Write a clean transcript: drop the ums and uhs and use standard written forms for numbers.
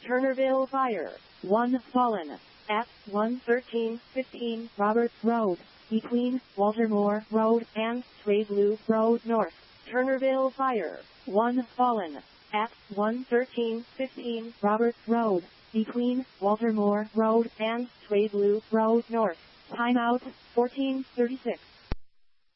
Turnerville Fire. 1 fallen. At 11315 Roberts Road, between Waltermore Road and Swayblue Road North. Turnerville Fire. 1 fallen. At 11315 Roberts Road, between Waltermore Road and Swayblue Road North. Timeout 1436.